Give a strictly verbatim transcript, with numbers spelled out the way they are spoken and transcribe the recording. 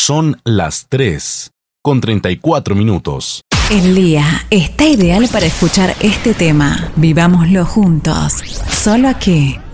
Son las tres con treinta y cuatro minutos. El día está ideal para escuchar este tema. Vivámoslo juntos. Solo aquí.